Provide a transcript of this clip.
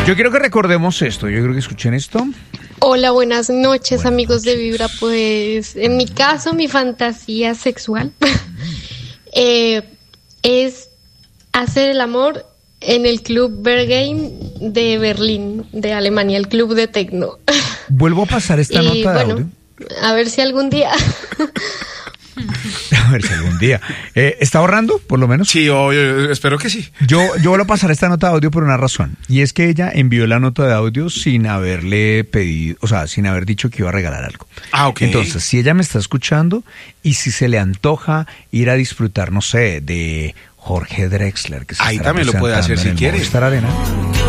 Yo quiero que recordemos esto, yo creo que escuchen esto. Hola, buenas noches, Buenas amigos de noches. Vibra. Pues en mi caso, mi fantasía sexual es hacer el amor en el Club Berghain de Berlín, de Alemania, el club de techno. Vuelvo a pasar esta Y nota de bueno, audio. a ver si algún día. A ver si algún día. ¿Está ahorrando, por lo menos? Sí, yo espero que sí. Yo vuelvo a pasar esta nota de audio por una razón. Y es que ella envió la nota de audio sin haberle pedido, o sea, sin haber dicho que iba a regalar algo. Ah, ok. Entonces, si ella me está escuchando y si se le antoja ir a disfrutar, no sé, de Jorge Drexler, que se Ahí estará también lo puede presentando hacer si en el quiere. Movistar Arena,